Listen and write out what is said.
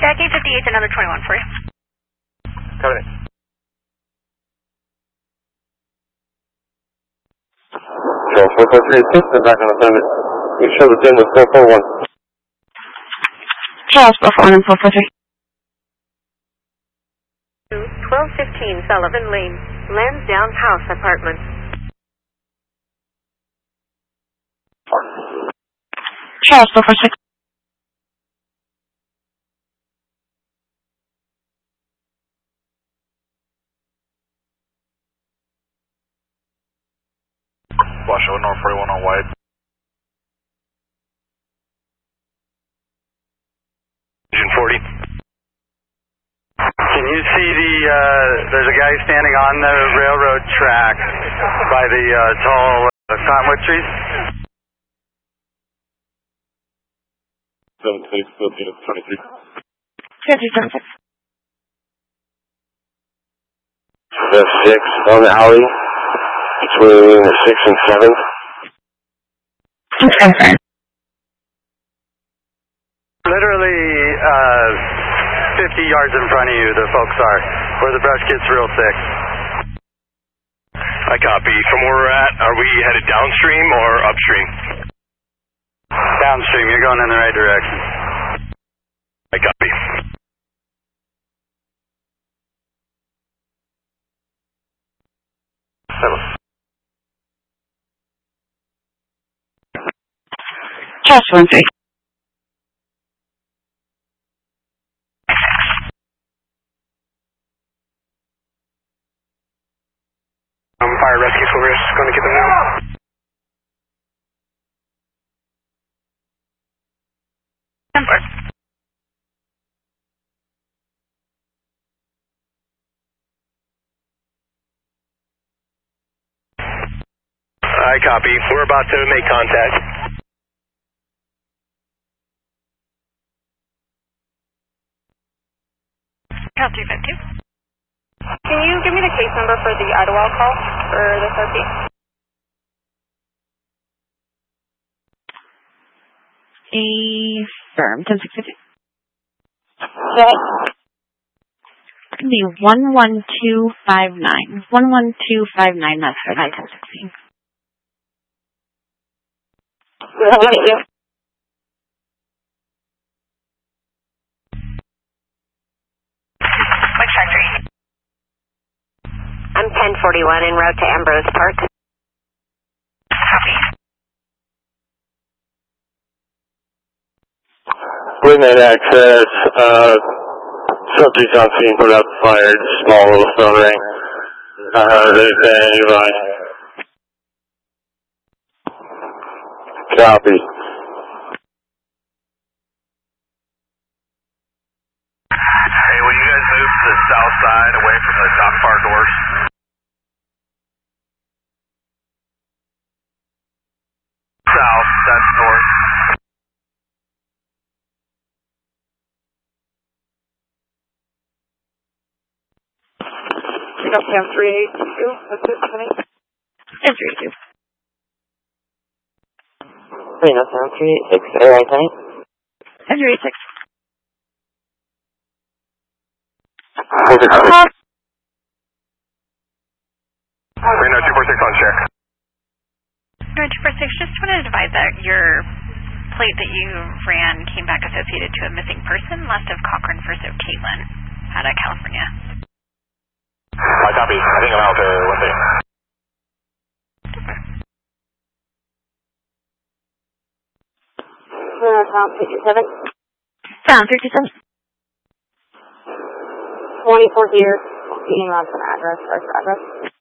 Jackie 58 another 21 for you. Copy. Charles 443, back on assignment. We show the 10 with 441. Charles 441 and 443. 1215 Sullivan Lane, Lansdowne House Apartment. Charles 446. Washoe North 41 on White. Engine 40. Can you see there's a guy standing on the railroad track by the tall cottonwood trees? 726, Philippines 23. 2376. The 6 on the alley between the 6th and 7th. Okay. Literally 50 yards in front of you, the folks are, where the brush gets real thick. I copy. From where we're at, are we headed downstream or upstream? Downstream, you're going in the right direction. I copy. Charles 13. Fire rescue, so we're just going to get them now. I copy. We're about to make contact. Cal 252. Can you give me the case number for the Idlewild call for the therapy? Affirm. 10650. It's going to be 11259. 11259, that's for 1016. How about you? Which factory? I'm 1041 en route to Ambrose Park. Copy. Wingman access, subject on scene, put out fired, small little phone ring. They're saying you're right. Copy. Hey, will you guys move to the south side away from the dock bar doors? South, that's north. You got Cam 382. That's it, honey. 382. Reno Cam 386. All right, honey. 386. Reno 246 on check. No, 246, just wanted to advise that your plate that you ran came back associated to a missing person left of Cochran First of Caitlin out of California. I copy. I think I'm out there one day. Sound 57. Sound 57. 24 here. Email an address, first address.